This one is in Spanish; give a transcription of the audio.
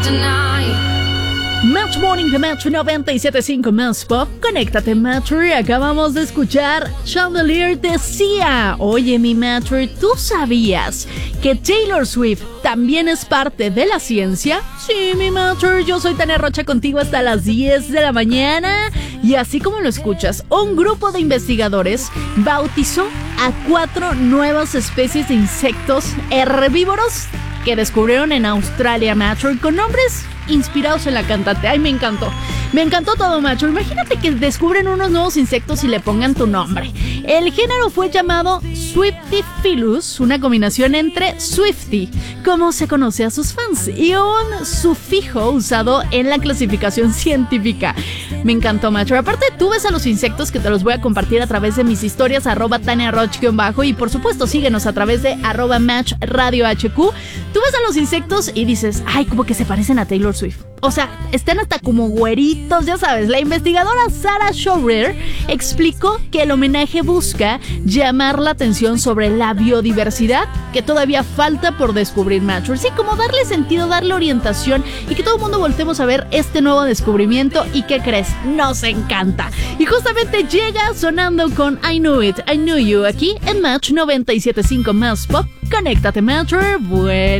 Match Morning de Match 97.5 Más Pop. Conéctate, Matcher. Acabamos de escuchar Chandelier de Sia. Oye, mi Matcher, ¿tú sabías que Taylor Swift también es parte de la ciencia? Sí, mi Matcher, yo soy Tania Rocha contigo hasta las 10 de la mañana. Y así como lo escuchas, un grupo de investigadores bautizó a 4 nuevas especies de insectos herbívoros que descubrieron en Australia, Matcher, con nombres inspirados en la cantante. Ay, me encantó. Me encantó todo, macho. Imagínate que descubren unos nuevos insectos y le pongan tu nombre. El género fue llamado Swiftifilus, una combinación entre Swiftie, como se conoce a sus fans, y un sufijo usado en la clasificación científica. Me encantó, macho. Aparte, tú ves a los insectos que te los voy a compartir a través de mis historias, @TaniaRoch_, y por supuesto, síguenos a través de @MatchRadioHQ. Tú ves a los insectos y dices, ay, como que se parecen a Taylor Swift. O sea, están hasta como güeritos, ya sabes. La investigadora Sarah Schroeder explicó que el homenaje busca llamar la atención sobre la biodiversidad que todavía falta por descubrir, macho. Sí, como darle sentido, darle orientación y que todo el mundo voltemos a ver este nuevo descubrimiento. ¿Y qué crees? Nos encanta. Y justamente llega sonando con I Knew It, I Knew You, aquí en Match 97.5 Más Pop. Conéctate, Matcher. Bueno.